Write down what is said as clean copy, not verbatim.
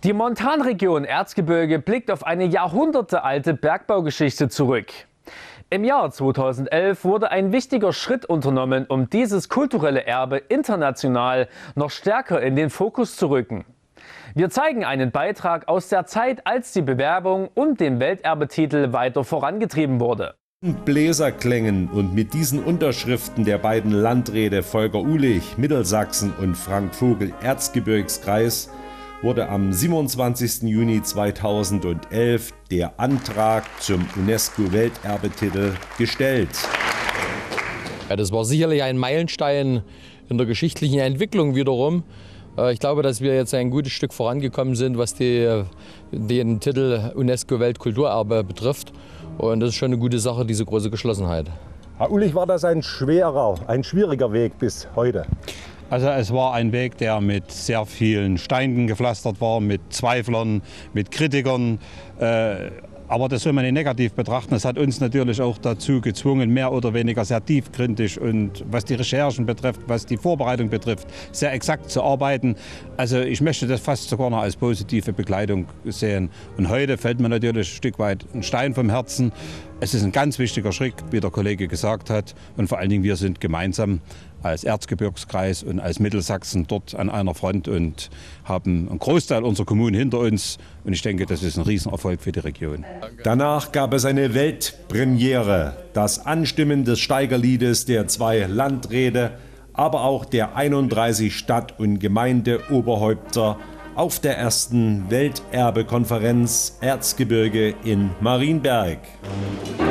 Die Montanregion Erzgebirge blickt auf eine jahrhundertealte Bergbaugeschichte zurück. Im Jahr 2011 wurde ein wichtiger Schritt unternommen, um dieses kulturelle Erbe international noch stärker in den Fokus zu rücken. Wir zeigen einen Beitrag aus der Zeit, als die Bewerbung um den Welterbetitel weiter vorangetrieben wurde. Bläserklängen und mit diesen Unterschriften der beiden Landräte Volker Uhlich, Mittelsachsen und Frank Vogel, Erzgebirgskreis, wurde am 27. Juni 2011 der Antrag zum UNESCO-Welterbetitel gestellt. Ja, das war sicherlich ein Meilenstein in der geschichtlichen Entwicklung wiederum. Ich glaube, dass wir jetzt ein gutes Stück vorangekommen sind, was den Titel UNESCO-Weltkulturerbe betrifft. Und das ist schon eine gute Sache, diese große Geschlossenheit. Herr Uhlich, war das ein schwieriger Weg bis heute? Also es war ein Weg, der mit sehr vielen Steinen gepflastert war, mit Zweiflern, mit Kritikern. Aber das soll man nicht negativ betrachten. Es hat uns natürlich auch dazu gezwungen, mehr oder weniger sehr tiefgründig und was die Recherchen betrifft, was die Vorbereitung betrifft, sehr exakt zu arbeiten. Also ich möchte das fast sogar noch als positive Begleitung sehen. Und heute fällt mir natürlich ein Stück weit ein Stein vom Herzen. Es ist ein ganz wichtiger Schritt, wie der Kollege gesagt hat. Und vor allen Dingen, wir sind gemeinsam als Erzgebirgskreis und als Mittelsachsen dort an einer Front und haben einen Großteil unserer Kommunen hinter uns. Und ich denke, das ist ein Riesenerfolg für die Region. Danach gab es eine Weltpremiere. Das Anstimmen des Steigerliedes der zwei Landräte, aber auch der 31 Stadt- und Gemeindeoberhäupter auf der ersten Welterbekonferenz Erzgebirge in Marienberg.